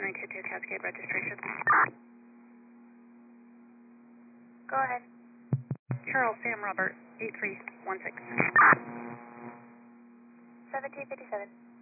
1922 Cascade registration. Go ahead. Charles Sam Robert, 8316. 1757.